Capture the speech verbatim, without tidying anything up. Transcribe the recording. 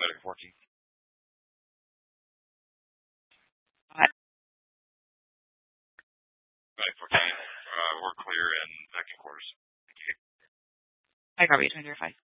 Medic fourteen. Medic fourteen, uh, we're clear in decking quarters. Thank you. I got you, twenty five.